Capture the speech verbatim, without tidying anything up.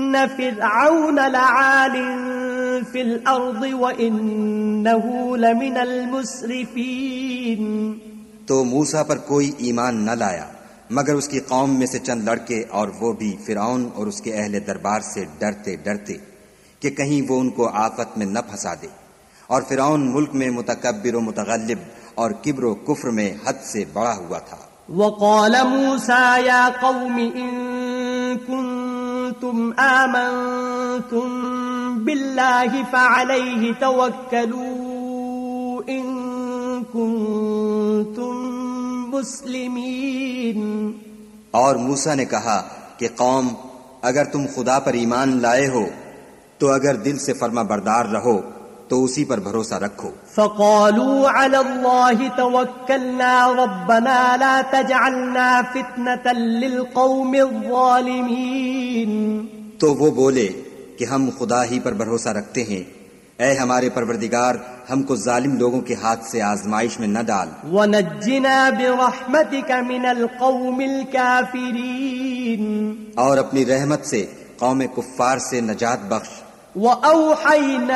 فرعون لعال في الأرض وإنه لمن المسرفين. تو موسیٰ پر کوئی ایمان نہ لایا مگر اس کی قوم میں سے چند لڑکے، اور وہ بھی فرعون اور اس کے اہل دربار سے ڈرتے ڈرتے کہ کہیں وہ ان کو آفت میں نہ پھنسا دے. اور فرعون ملک میں متکبر و متغلب اور کبر و کفر میں حد سے بڑا ہوا تھا. وقال موسى يا قوم إن كنتم آمنتم بالله فعليه توكلوا إن كنتم مسلمين. اور موسیٰ نے کہا کہ قوم، اگر تم خدا پر ایمان لائے ہو تو اگر دل سے فرما بردار رہو تو اسی پر بھروسہ رکھو. فقالوا على الله توكلنا ربنا لا تجعلنا فتنة للقوم الظالمين. تو وہ بولے کہ ہم خدا ہی پر بھروسہ رکھتے ہیں، اے ہمارے پروردگار ہم کو ظالم لوگوں کے ہاتھ سے آزمائش میں نہ ڈال. ونجنا برحمتك من القوم الكافرين. اور اپنی رحمت سے قوم کفار سے نجات بخش. وأوحينا